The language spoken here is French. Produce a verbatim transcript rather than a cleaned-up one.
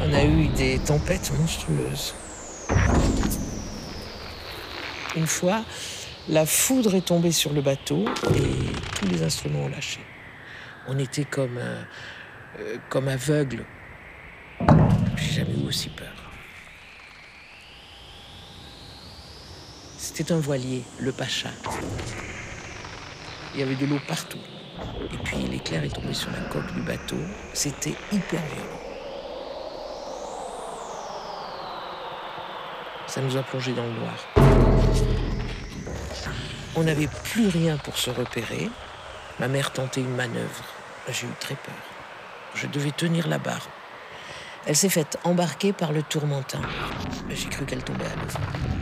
On a eu des tempêtes monstrueuses. Une fois, la foudre est tombée sur le bateau et tous les instruments ont lâché. On était comme, euh, euh, comme aveugles. J'ai jamais eu aussi peur. C'était un voilier, le Pacha. Il y avait de l'eau partout. Et puis l'éclair est tombé sur la coque du bateau. C'était hyper violent. Ça nous a plongés dans le noir. On n'avait plus rien pour se repérer. Ma mère tentait une manœuvre. J'ai eu très peur. Je devais tenir la barre. Elle s'est faite embarquer par le tourmentin. J'ai cru qu'elle tombait à l'eau.